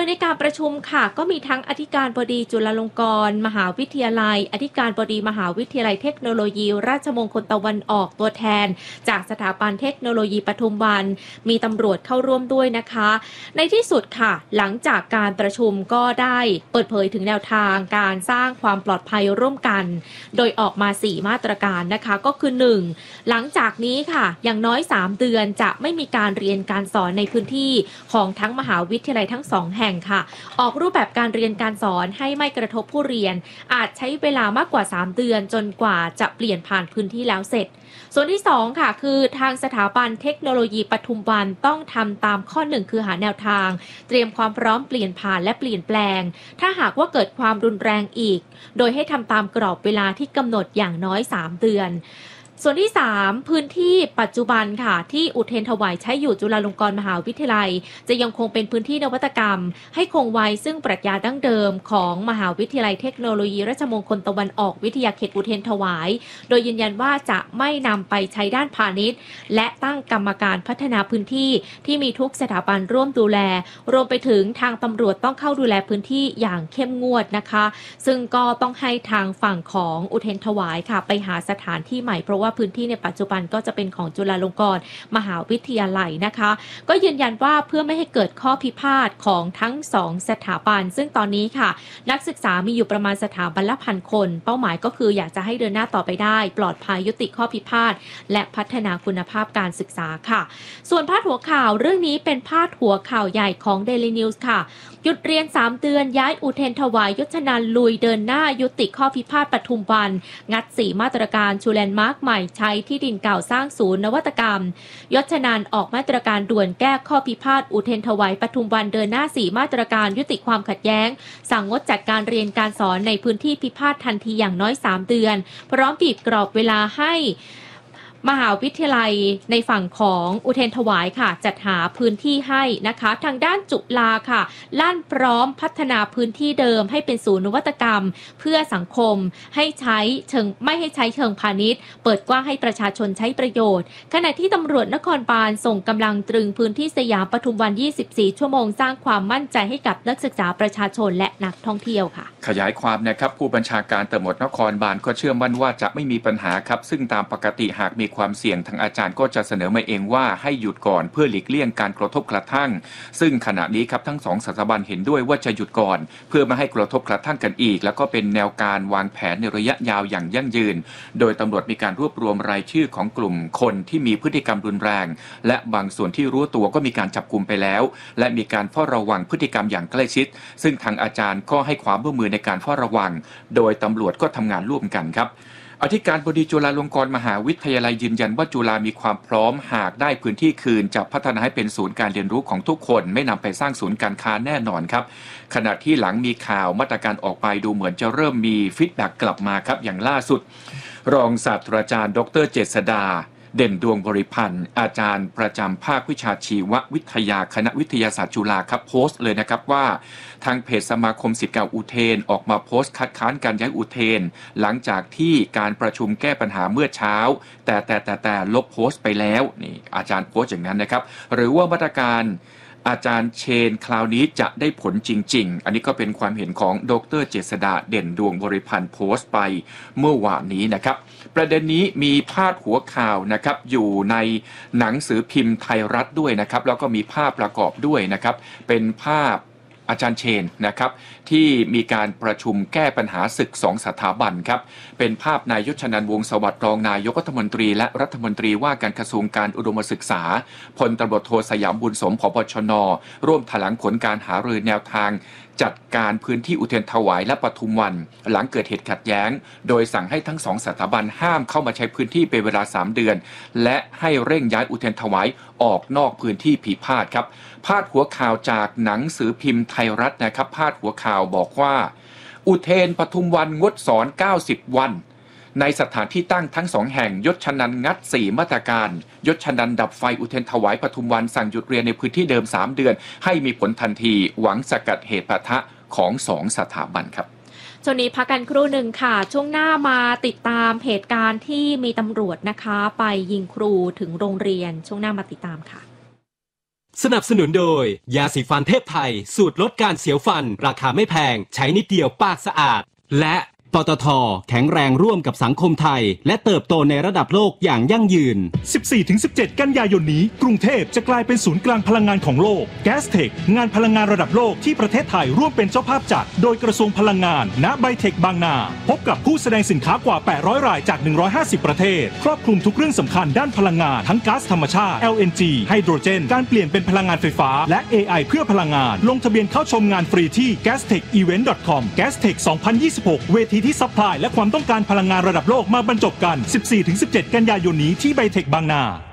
ในการประชุมค่ะก็มีทั้งอธิการบดีจุฬาลงกรณ์มหาวิทยาลัยอธิการบดีมหาวิทยาลัยเทคโนโลยีราชมงคลตะวันออกตัวแทนจากสถาบันเทคโนโลยีปทุมวันมีตำรวจเข้าร่วมด้วยนะคะในที่สุดค่ะหลังจากการประชุมก็ได้เปิดเผยถึงแนวทางการสร้างความปลอดภัยร่วมกันโดยออกมา4มาตรการนะคะก็คือ 1. หลังจากนี้ค่ะอย่างน้อย3 เดือนจะไม่มีการเรียนการสอนในพื้นที่ของทั้งมหาวิทยาลัยทั้ง2แห่งค่ะออกรูปแบบการเรียนการสอนให้ไม่กระทบผู้เรียนอาจใช้เวลามากกว่า3 เดือนจนกว่าจะเปลี่ยนผ่านพื้นที่แล้วเสร็จส่วนที่2ค่ะคือทางสถาบันเทคโนโลยีปทุมวันต้องทำตามข้อ1คือหาแนวทางเตรียมความพร้อมเปลี่ยนผ่านและเปลี่ยนแปลงถ้าหากว่าเกิดความรุนแรงอีกโดยให้ทำตามกรอบเวลาที่กำหนดอย่างน้อย3 เดือนส่วนที่3พื้นที่ปัจจุบันค่ะที่อุเทรนถวายใช้อยู่จุฬาลงกรณ์มหาวิทยาลัยจะยังคงเป็นพื้นที่นวัตกรรมให้คงไว้ซึ่งปรัชญาดั้งเดิมของมหาวิทยาลัยเทคโนโลยีราชมงคลตะวันออกวิทยาเขตอุเทรนถวายโดยยืนยันว่าจะไม่นำไปใช้ด้านพาณิชย์และตั้งกรรมการพัฒนาพื้นที่ที่มีทุกสถาบันร่วมดูแลรวมไปถึงทางตำรวจต้องเข้าดูแลพื้นที่อย่างเข้มงวดนะคะซึ่งก็ต้องให้ทางฝั่งของอุเทรนถวายค่ะไปหาสถานที่ใหม่เพราะว่าพื้นที่ในปัจจุบันก็จะเป็นของจุฬาลงกรณ์มหาวิทยาลัยนะคะก็ยืนยันว่าเพื่อไม่ให้เกิดข้อพิพาทของทั้ง2สถาบันซึ่งตอนนี้ค่ะนักศึกษามีอยู่ประมาณสถาบันละ1,000 คนเป้าหมายก็คืออยากจะให้เดินหน้าต่อไปได้ปลอดภัยยุติข้อพิพาทและพัฒนาคุณภาพการศึกษาค่ะส่วนพาดหัวข่าวเรื่องนี้เป็นพาดหัวข่าวใหญ่ของ Daily News ค่ะหยุดเรียน3 เดือนย้ายอุเทรนถวายยศนันท์ลุยเดินหน้ายุติข้อพิพาทปทุมวันงัด4 มาตรการชูแลนด์มาร์คใหม่ใช้ที่ดินเก่าสร้างศูนย์นวัตกรรมยศนันท์ออกมาตรการด่วนแก้ข้อพิพาทอุเทรนถวายปทุมวันเดินหน้า4 มาตรการยุติความขัดแย้งสั่งงดจัดการเรียนการสอนในพื้นที่พิพาททันทีอย่างน้อย3 เดือนพร้อมบีบกรอบเวลาให้มหาวิทยาลัยในฝั่งของอุเทรนถวายค่ะจัดหาพื้นที่ให้นะคะทางด้านจุฬาค่ะลั่นพร้อมพัฒนาพื้นที่เดิมให้เป็นศูนย์นวัตกรรมเพื่อสังคมให้ใช้ไม่ให้ใช้เชิงพาณิชย์เปิดกว้างให้ประชาชนใช้ประโยชน์ขณะที่ตำรวจนครบาลส่งกำลังตรึงพื้นที่สยามปทุมวัน24 ชั่วโมงสร้างความมั่นใจให้กับนักศึกษาประชาชนและนักท่องเที่ยวค่ะขยายความนะครับผู้บัญชาการตำรวจนครบาลก็เชื่อมั่นว่าจะไม่มีปัญหาครับซึ่งตามปกติหากมีความเสี่ยงทางอาจารย์ก็จะเสนอมาเองว่าให้หยุดก่อนเพื่อหลีกเลี่ยงการกระทบกระทั่งซึ่งขณะนี้ครับทั้ง2สถาบันเห็นด้วยว่าจะหยุดก่อนเพื่อไม่ให้กระทบกระทั่งกันอีกแล้วก็เป็นแนวการวางแผนในระยะยาวอย่างยั่งยืนโดยตำรวจมีการรวบรวมรายชื่อของกลุ่มคนที่มีพฤติกรรมรุนแรงและบางส่วนที่รู้ตัวก็มีการจับกุมไปแล้วและมีการเฝ้าระวังพฤติกรรมอย่างใกล้ชิดซึ่งทางอาจารย์ก็ให้ความร่วมมือในการเฝ้าระวังโดยตำรวจก็ทำงานร่วมกันครับอธิการบดีจุฬาลงกรณ์มหาวิทยาลัยยืนยันว่าจุฬามีความพร้อมหากได้พื้นที่คืนจะพัฒนาให้เป็นศูนย์การเรียนรู้ของทุกคนไม่นำไปสร้างศูนย์การค้าแน่นอนครับขณะที่หลังมีข่าวมาตรการออกไปดูเหมือนจะเริ่มมีฟีดแบ็กกลับมาครับอย่างล่าสุดรองศาสตราจารย์ดร.เจษฎาเด่นดวงบริพันธ์อาจารย์ประจำภาควิชาชีววิทยาคณะวิทยาศาสตร์จุฬาครับโพสต์เลยนะครับว่าทางเพจสมาคมศิษย์เก่าอุเทนออกมาโพสต์คัดค้านการย้ายอุเทนหลังจากที่การประชุมแก้ปัญหาเมื่อเช้าแต่ลบโพสต์ไปแล้วนี่อาจารย์โพสต์อย่างนั้นนะครับหรือว่ามาตรการอาจารย์เชนคราวนี้จะได้ผลจริงๆอันนี้ก็เป็นความเห็นของดร.เจษฎาเด่นดวงบริพันธ์โพสต์ไปเมื่อวานนี้นะครับประเด็นนี้มีพาดหัวข่าวนะครับอยู่ในหนังสือพิมพ์ไทยรัฐด้วยนะครับแล้วก็มีภาพประกอบด้วยนะครับเป็นภาพอาจารย์เชนนะครับที่มีการประชุมแก้ปัญหาศึก2 สถาบันครับเป็นภาพนายยศนันท์วงศ์สวัสดิ์รองนายกรัฐมนตรีและรัฐมนตรีว่าการกระทรวงการอุดมศึกษาพลตำรวจโทสยามบุญสมผบ.ชน.ร่วมแถลงผลการหารือแนวทางจัดการพื้นที่อุเทรนถวายและปทุมวันหลังเกิดเหตุขัดแย้งโดยสั่งให้ทั้ง2 สถาบันห้ามเข้ามาใช้พื้นที่เป็นเวลา3 เดือนและให้เร่งย้ายอุเทรนถวายออกนอกพื้นที่พิพาทครับพาดหัวข่าวจากหนังสือพิมพ์ไทยรัฐนะครับพาดหัวข่าวบอกว่าอุเทรนปทุมวันงดสอน90 วันในสถานที่ตั้งทั้ง2 แห่งยศนันท์งัด4 มาตรการยศนันท์ดับไฟอุเทรนถวายปทุมวันสั่งหยุดเรียนในพื้นที่เดิม3 เดือนให้มีผลทันทีหวังสกัดเหตุปะทะของ2 สถาบันครับช่วงนี้พักกันครู่หนึ่งค่ะช่วงหน้ามาติดตามเหตุการณ์ที่มีตำรวจนะคะไปยิงครูถึงโรงเรียนช่วงหน้ามาติดตามค่ะสนับสนุนโดยยาสีฟันเทพไทยสูตรลดการเสียวฟันราคาไม่แพงใช้นิดเดียวปากสะอาดและปตท.แข็งแรงร่วมกับสังคมไทยและเติบโตในระดับโลกอย่างยั่งยืน 14-17 กันยายนนี้กรุงเทพจะกลายเป็นศูนย์กลางพลังงานของโลก Gastech งานพลังงานระดับโลกที่ประเทศไทยร่วมเป็นเจ้าภาพจัดโดยกระทรวงพลังงานณไบเทคบางนาพบกับผู้แสดงสินค้ากว่า800รายจาก150ประเทศครอบคลุมทุกเรื่องสำคัญด้านพลังงานทั้งก๊าซธรรมชาติ LNG ไฮโดรเจนการเปลี่ยนเป็นพลังงานไฟฟ้าและ AI เพื่อพลังงานลงทะเบียนเข้าชมงานฟรีที่ gastechevent.com Gastech 2026 เวทีที่ซัพพลายและความต้องการพลังงานระดับโลกมาบรรจบกัน 14-17 กันยายนนี้ที่ไบเทคบางนา